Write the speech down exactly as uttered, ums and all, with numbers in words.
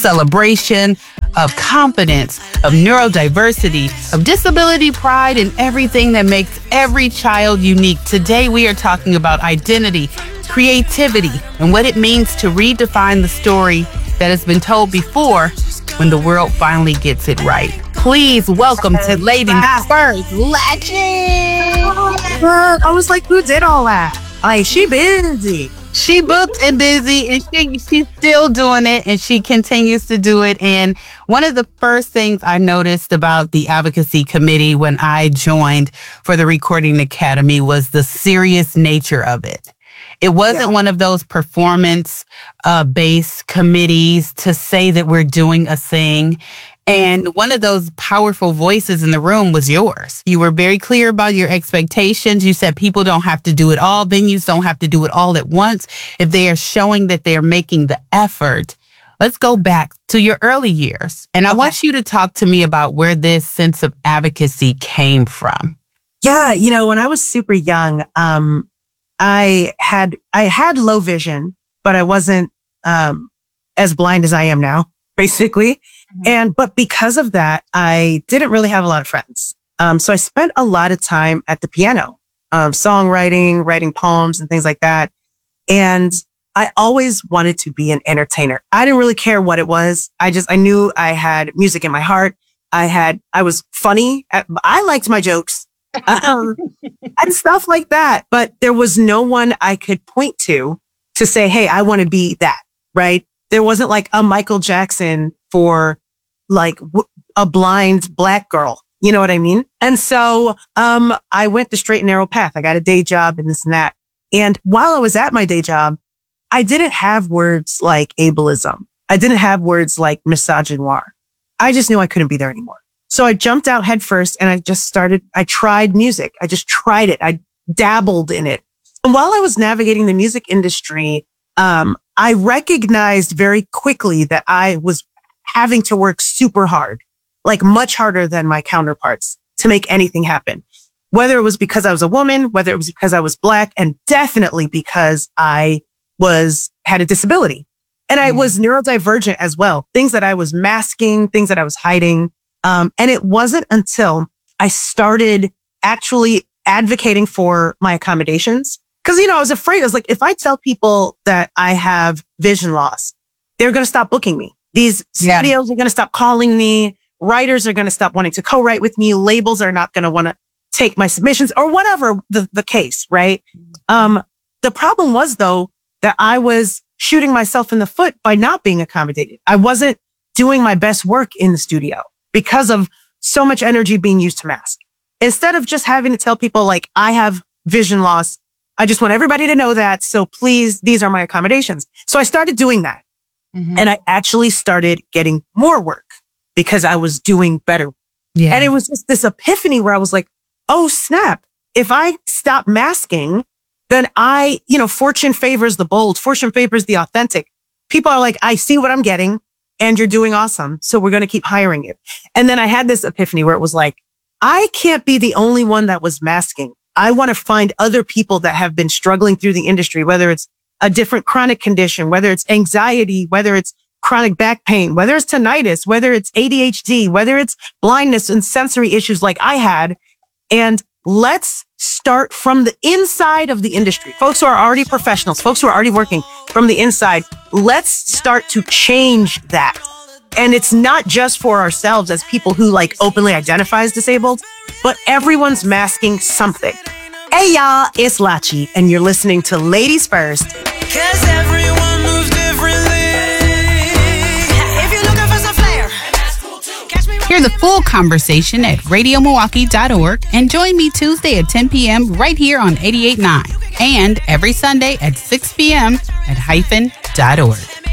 celebration of confidence, of neurodiversity, of disability pride, and everything that makes every child unique. Today, we are talking about identity, creativity, and what it means to redefine the story that has been told before when the world finally gets it right. Please welcome to Ladies First Legend. I was like, who did all that? Like, she busy. She booked and busy, and she she's still doing it, and she continues to do it. And one of the first things I noticed about the advocacy committee when I joined for the Recording Academy was the serious nature of it. It wasn't yeah. one of those performance uh, based committees to say that we're doing a thing. And one of those powerful voices in the room was yours. You were very clear about your expectations. You said people don't have to do it all. Venues don't have to do it all at once. If they are showing that they're making the effort, let's go back to your early years. And I okay. want you to talk to me about where this sense of advocacy came from. Yeah, you know, when I was super young, um, I had I had low vision, but I wasn't um, as blind as I am now, basically. Mm-hmm. And but because of that, I didn't really have a lot of friends. Um, so I spent a lot of time at the piano, um, songwriting, writing poems and things like that. And I always wanted to be an entertainer. I didn't really care what it was. I just I knew I had music in my heart. I had I was funny. I liked my jokes. um, and stuff like that. But there was no one I could point to to say, hey, I want to be that, right? There wasn't like a Michael Jackson for like w- a blind black girl. You know what I mean? And so um, I went the straight and narrow path. I got a day job and this and that. And while I was at my day job, I didn't have words like ableism. I didn't have words like misogynoir. I just knew I couldn't be there anymore. So I jumped out head first and I just started, I tried music. I just tried it. I dabbled in it. And while I was navigating the music industry, um, I recognized very quickly that I was having to work super hard, like much harder than my counterparts to make anything happen. Whether it was because I was a woman, whether it was because I was black, and definitely because I was, had a disability. And I mm. was neurodivergent as well. Things that I was masking, things that I was hiding. Um, and it wasn't until I started actually advocating for my accommodations. Cause, you know, I was afraid. I was like, if I tell people that I have vision loss, they're going to stop booking me. These yeah. studios are going to stop calling me. Writers are going to stop wanting to co-write with me. Labels are not going to want to take my submissions or whatever the, the case, right? Um, the problem was, though, that I was shooting myself in the foot by not being accommodated. I wasn't doing my best work in the studio because of so much energy being used to mask. Instead of just having to tell people like, I have vision loss, I just want everybody to know that. So please, these are my accommodations. So I started doing that. Mm-hmm. And I actually started getting more work because I was doing better. Yeah. And it was just this epiphany where I was like, oh, snap. If I stop masking, then I, you know, fortune favors the bold. Fortune favors the authentic. People are like, I see what I'm getting. And you're doing awesome. So we're going to keep hiring you. And then I had this epiphany where it was like, I can't be the only one that was masking. I want to find other people that have been struggling through the industry, whether it's a different chronic condition, whether it's anxiety, whether it's chronic back pain, whether it's tinnitus, whether it's A D H D, whether it's blindness and sensory issues like I had. And let's start from the inside of the industry. Folks who are already professionals, folks who are already working from the inside, let's start to change that. And it's not just for ourselves as people who like openly identify as disabled, but everyone's masking something. Hey y'all, it's Lachi, and you're listening to Ladies First. Cause everyone moves differently. If you're looking for some flair, hear the full conversation at radio milwaukee dot org and join me Tuesday at ten p.m. right here on eighty-eight point nine and every Sunday at six p.m. at hyphen dot org.